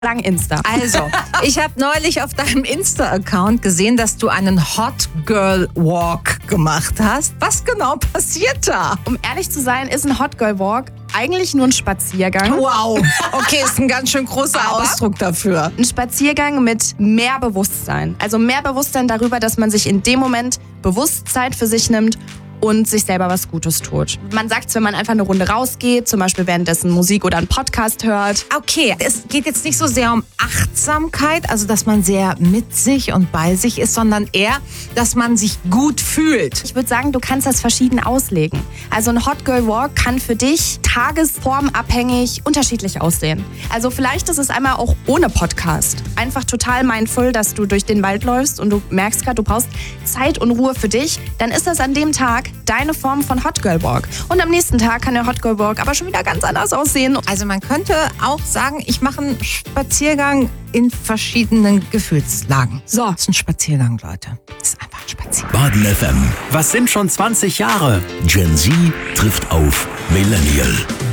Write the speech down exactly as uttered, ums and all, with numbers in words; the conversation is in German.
lang Insta. Also, ich habe neulich auf deinem Insta-Account gesehen, dass du einen Hot Girl Walk gemacht hast. Was genau passiert da? Um ehrlich zu sein, ist ein Hot Girl Walk eigentlich nur ein Spaziergang. Wow, okay, ist ein ganz schön großer Aber Ausdruck dafür. Ein Spaziergang mit mehr Bewusstsein. Also mehr Bewusstsein darüber, dass man sich in dem Moment bewusst Zeit für sich nimmt und sich selber was Gutes tut. Man sagt es, wenn man einfach eine Runde rausgeht, zum Beispiel währenddessen Musik oder einen Podcast hört. Okay, es geht jetzt nicht so sehr um Achtsamkeit, also dass man sehr mit sich und bei sich ist, sondern eher, dass man sich gut fühlt. Ich würde sagen, du kannst das verschieden auslegen. Also ein Hot Girl Walk kann für dich tagesformabhängig unterschiedlich aussehen. Also vielleicht ist es einmal auch ohne Podcast. Einfach total mindful, dass du durch den Wald läufst und du merkst gerade, du brauchst Zeit und Ruhe für dich. Dann ist das an dem Tag deine Form von Hot Girl Walk. Und am nächsten Tag kann der Hot Girl Walk aber schon wieder ganz anders aussehen. Also man könnte auch sagen, ich mache einen Spaziergang in verschiedenen Gefühlslagen. So. Das ist ein Spaziergang, Leute. Das ist einfach ein Spaziergang. Baden F M. Was sind schon zwanzig Jahre? Gen Z trifft auf Millennial.